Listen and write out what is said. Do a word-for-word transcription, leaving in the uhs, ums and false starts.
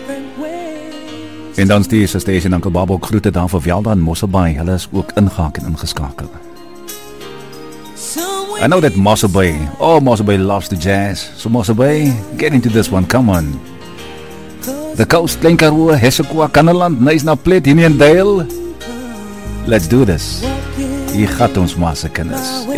En dan stuur sy station Uncle Bob ook groete daar vir Velda en Mosselbaai. Hulle is ook ingehaak en ingeskakel. I know that Mosselbaai, oh Mosselbaai loves the jazz. So Mosselbaai, get into this one, come on. The Coast, Klein Karoo, Hessequa, Kannaland, Nysna-Plet, Uniondale. Let's do this. Hier gaat ons massa kinders.